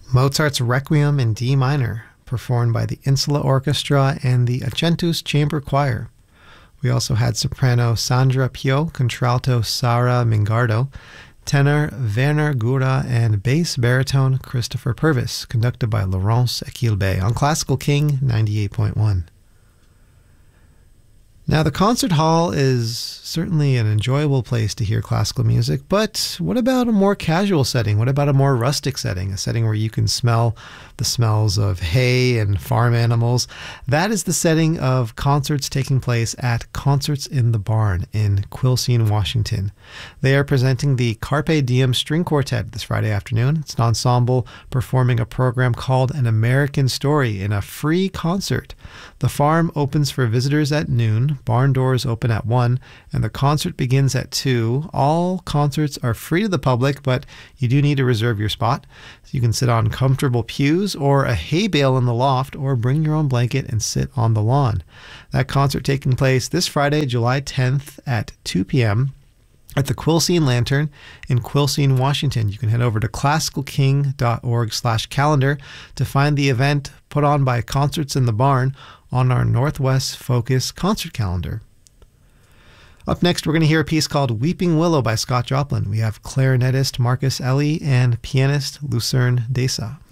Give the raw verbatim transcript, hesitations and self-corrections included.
Mozart's Requiem in D minor, performed by the Insula Orchestra and the Acentus Chamber Choir. We also had soprano Sandra Pio, contralto Sara Mingardo, tenor Werner Gura, and bass baritone Christopher Purvis, conducted by Laurence Equilbé on Classical King ninety-eight point one. Now, the concert hall is certainly an enjoyable place to hear classical music, but what about a more casual setting? What about a more rustic setting, a setting where you can smell the smells of hay and farm animals? That is the setting of concerts taking place at Concerts in the Barn in Quilcene, Washington. They are presenting the Carpe Diem String Quartet this Friday afternoon. It's an ensemble performing a program called An American Story in a free concert. The farm opens for visitors at noon, barn doors open at one, and the concert begins at two. All concerts are free to the public, but you do need to reserve your spot. So you can sit on comfortable pews or a hay bale in the loft, or bring your own blanket and sit on the lawn. That concert taking place this Friday, July tenth at two p.m. at the Quilcene Lantern in Quilcene, Washington. You can head over to classicalking.org slash calendar to find the event put on by Concerts in the Barn on our Northwest Focus concert calendar. Up next, we're going to hear a piece called Weeping Willow by Scott Joplin. We have clarinetist Marcus Ellie and pianist Lucerne Desa.